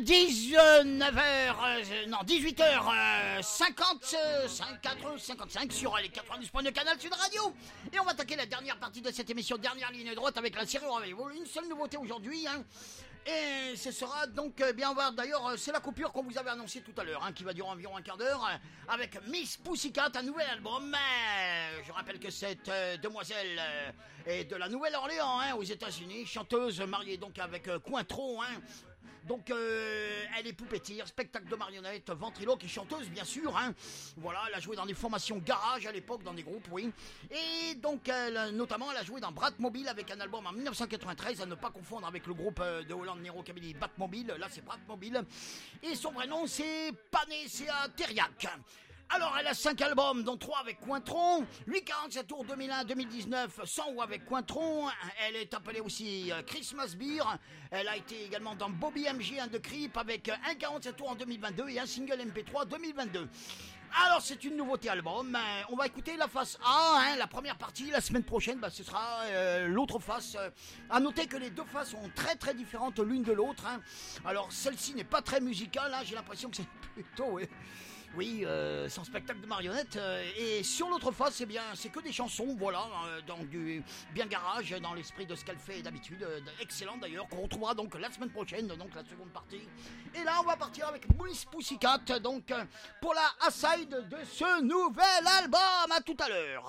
18h55 sur les 90.2 Canal Sud Radio. Et on va attaquer la dernière partie de cette émission, dernière ligne droite avec la série Réveil. Une seule nouveauté aujourd'hui, et ce sera donc bien voir. D'ailleurs, c'est la coupure qu'on vous avait annoncée tout à l'heure, qui va durer environ un quart d'heure, avec Miss Pussycat, un nouvel album. Je rappelle que cette demoiselle est de la Nouvelle-Orléans, aux États-Unis, chanteuse mariée donc avec Cointreau. Donc elle est poupétire, spectacle de marionnettes, ventriloque et chanteuse bien sûr. Voilà, elle a joué dans des formations garage à l'époque, dans des groupes, oui. Et donc notamment elle a joué dans Bratmobile avec un album en 1993, à ne pas confondre avec le groupe de Hollande Nero Kabylie Batmobile. Là c'est Bratmobile. Et son vrai nom c'est Panécea Teriak. Alors, elle a 5 albums, dont 3 avec Cointreau, 8,47 tours 2001-2019, 100 ou avec Cointreau. Elle est appelée aussi Christmas Beer. Elle a été également dans Bobby MG, de Creep, avec 1,47 tours en 2022 et un single MP3 2022. Alors, c'est une nouveauté album. On va écouter la face A, la première partie. La semaine prochaine, ce sera l'autre face. À noter que les deux faces sont très très différentes l'une de l'autre. Alors, celle-ci n'est pas très musicale. J'ai l'impression que c'est plutôt... Oui, c'est un spectacle de marionnettes. Et sur l'autre face, c'est que des chansons, voilà, donc du bien garage, dans l'esprit de ce qu'elle fait d'habitude. Excellent d'ailleurs, qu'on retrouvera donc la semaine prochaine, donc la seconde partie. Et là, on va partir avec Miss Pussycat, donc pour la A-side de ce nouvel album. À tout à l'heure.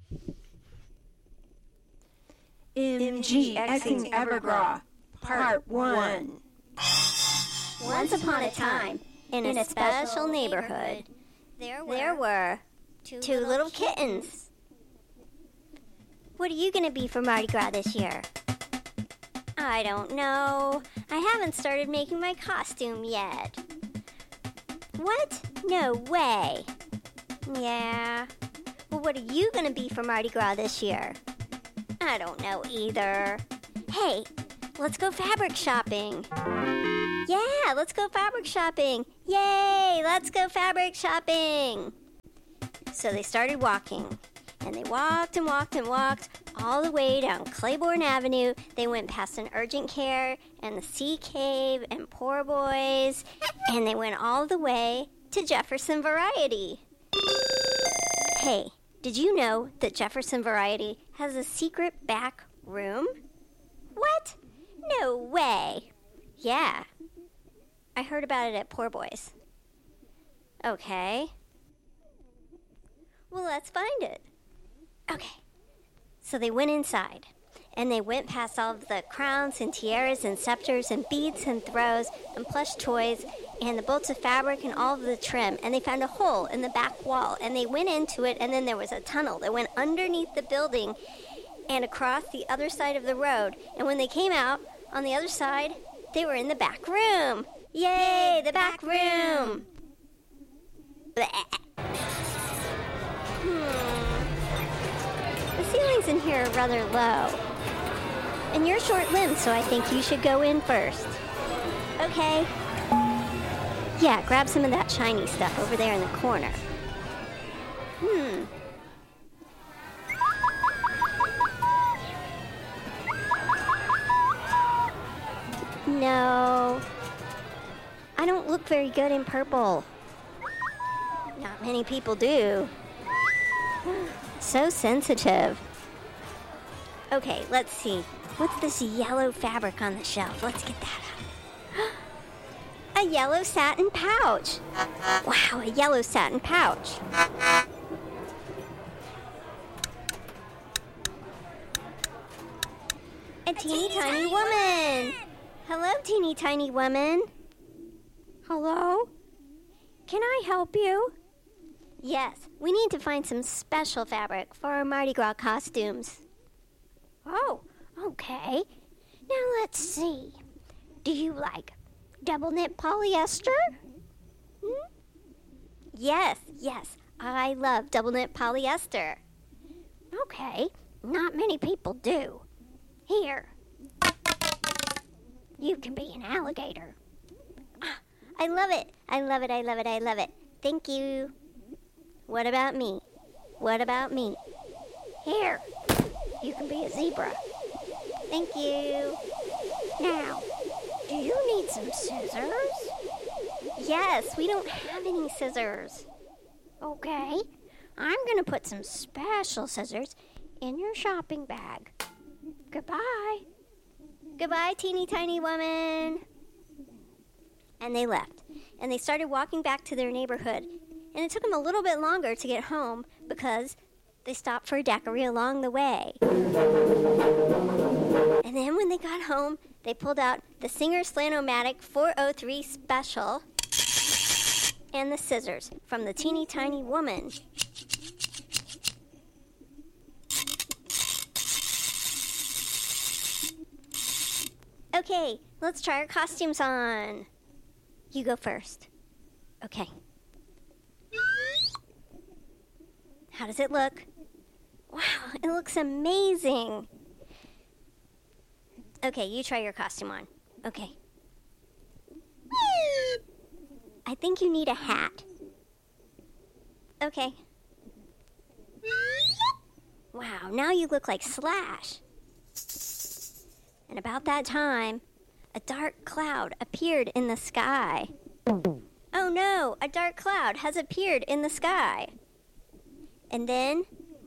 MGXing Evergraw, Part 1. Once upon a time, in a special neighborhood, there were two little kittens. What are you going to be for Mardi Gras this year? I don't know. I haven't started making my costume yet. What? No way. Yeah. Well, what are you going to be for Mardi Gras this year? I don't know either. Hey, let's go fabric shopping. Yeah, let's go fabric shopping. Yay, let's go fabric shopping. So they started walking, and they walked and walked and walked all the way down Claiborne Avenue. They went past an urgent care and the Sea Cave and Poor Boys, and they went all the way to Jefferson Variety. Hey, did you know that Jefferson Variety has a secret back room? What? No way. Yeah. I heard about it at Poor Boys. Okay. Well, let's find it. Okay. So they went inside, and they went past all of the crowns and tiaras and scepters and beads and throws and plush toys and the bolts of fabric and all of the trim, and they found a hole in the back wall, and they went into it, and then there was a tunnel that went underneath the building and across the other side of the road. And when they came out on the other side, they were in the back room. Yay, the back room! The ceilings in here are rather low. And you're short-limbed, so I think you should go in first. Okay. Yeah, grab some of that shiny stuff over there in the corner. No. I don't look very good in purple. Not many people do. So sensitive. Okay, let's see. What's this yellow fabric on the shelf? Let's get that out. A yellow satin pouch. Wow, a yellow satin pouch. A teeny tiny woman. Hello, teeny tiny woman. Hello? Can I help you? Yes, we need to find some special fabric for our Mardi Gras costumes. Oh, okay. Now let's see. Do you like double knit polyester? Yes, I love double knit polyester. Okay, not many people do. Here. You can be an alligator. I love it. I love it. I love it. I love it. Thank you. What about me? What about me? Here. You can be a zebra. Thank you. Now, Do you need some scissors? Yes, we don't have any scissors. Okay, I'm gonna put some special scissors in your shopping bag. Goodbye. Goodbye, teeny tiny woman. And they left, and they started walking back to their neighborhood. And it took them a little bit longer to get home because they stopped for a daiquiri along the way. And then when they got home, they pulled out the Singer Slant-O-Matic 403 Special and the scissors from the teeny tiny woman. Okay, let's try our costumes on. You go first. Okay. How does it look? Wow, it looks amazing. Okay, you try your costume on. Okay. I think you need a hat. Okay. Wow, now you look like Slash. And about that time, a dark cloud appeared in the sky. Oh no, a dark cloud has appeared in the sky. And then,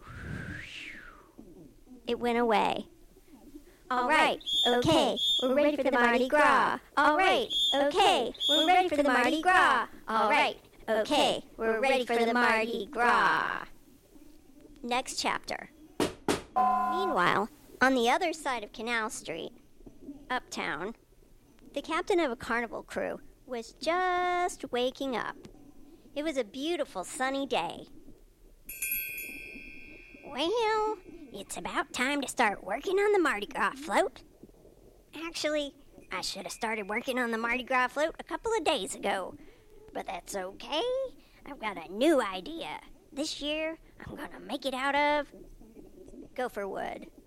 it went away. All right, okay, we're ready for the Mardi Gras. All right, okay, we're ready for the Mardi Gras. All right, okay, we're ready for the Mardi Gras. Next chapter. Meanwhile, on the other side of Canal Street, uptown, the captain of a carnival crew was just waking up. It was a beautiful sunny day. Well, it's about time to start working on the Mardi Gras float. Actually, I should have started working on the Mardi Gras float a couple of days ago. But that's okay. I've got a new idea. This year, I'm gonna make it out of gopher wood.